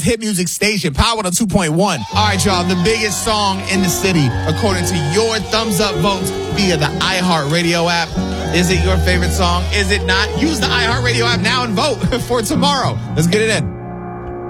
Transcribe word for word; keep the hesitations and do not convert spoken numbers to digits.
hit music station, Power to two point one. All right, y'all, the biggest song in the city, according to your thumbs up votes via the iHeartRadio app. Is it your favorite song? Is it not? Use the iHeartRadio app now and vote for tomorrow. Let's get it in.